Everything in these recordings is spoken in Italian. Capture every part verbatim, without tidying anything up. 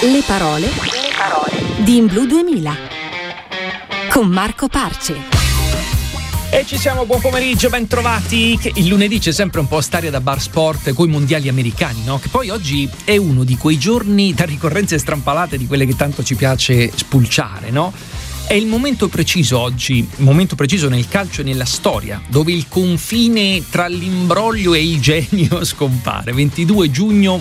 Le parole, le parole di In Blu duemila con Marco Parce. E ci siamo, buon pomeriggio, ben trovati. Che il lunedì c'è sempre un po' staria da bar sport coi mondiali americani, no? Che poi oggi è uno di quei giorni da ricorrenze strampalate di quelle che tanto ci piace spulciare, no? È il momento preciso oggi, il momento preciso nel calcio e nella storia, dove il confine tra l'imbroglio e il genio scompare. ventidue giugno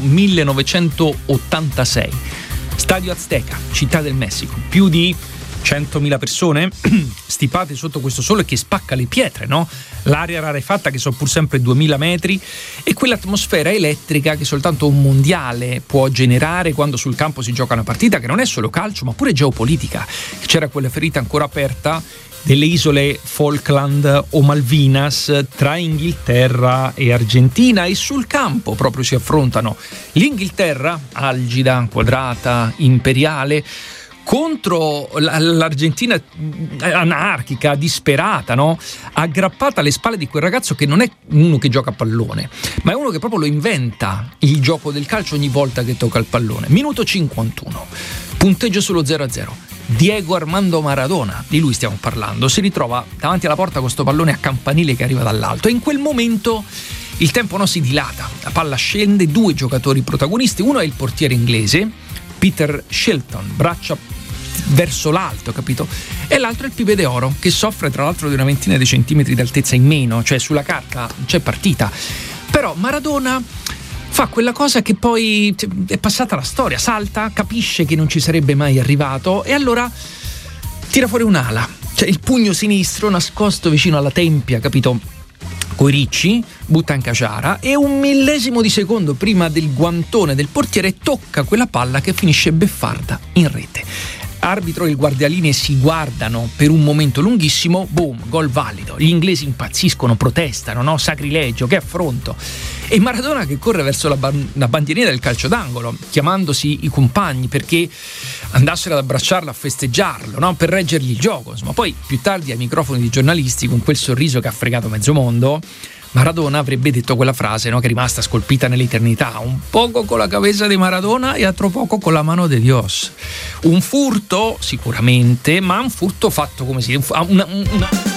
millenovecentottantasei. Stadio Azteca, Città del Messico. Più di centomila persone stipate sotto questo sole che spacca le pietre, no? L'aria rarefatta che sono pur sempre duemila metri e quell'atmosfera elettrica che soltanto un mondiale può generare quando sul campo si gioca una partita che non è solo calcio ma pure geopolitica. C'era quella ferita ancora aperta delle isole Falkland o Malvinas tra Inghilterra e Argentina, e sul campo proprio si affrontano l'Inghilterra, algida, quadrata, imperiale, contro l'Argentina anarchica, disperata, no? Aggrappata alle spalle di quel ragazzo che non è uno che gioca a pallone, ma è uno che proprio lo inventa il gioco del calcio ogni volta che tocca il pallone. Minuto cinquantuno, punteggio sullo zero a zero. Diego Armando Maradona, di lui stiamo parlando, si ritrova davanti alla porta con questo pallone a campanile che arriva dall'alto, e in quel momento il tempo no si dilata, la palla scende, due giocatori protagonisti, uno è il portiere inglese Peter Shilton, braccia verso l'alto, capito? E l'altro è il Pibe d'Oro, che soffre tra l'altro di una ventina di centimetri d'altezza in meno, cioè sulla carta c'è partita. Però Maradona fa quella cosa che poi è passata alla storia, salta, capisce che non ci sarebbe mai arrivato e allora tira fuori un'ala, cioè il pugno sinistro nascosto vicino alla tempia, capito? Coi ricci, butta in caciara e un millesimo di secondo prima del guantone del portiere tocca quella palla che finisce beffarda in rete. Arbitro e il guardialine si guardano per un momento lunghissimo, boom, gol valido. Gli inglesi impazziscono, protestano, no? Sacrilegio, che affronto. E Maradona che corre verso la, ban- la bandierina del calcio d'angolo, chiamandosi i compagni perché andassero ad abbracciarlo, a festeggiarlo, no? Per reggergli il gioco. Insomma, poi più tardi ai microfoni di giornalisti, con quel sorriso che ha fregato mezzo mondo, Maradona avrebbe detto quella frase, no, che è rimasta scolpita nell'eternità: un poco con la cabeza di Maradona e altro poco con la mano de Dios. Un furto sicuramente, ma un furto fatto come si una, una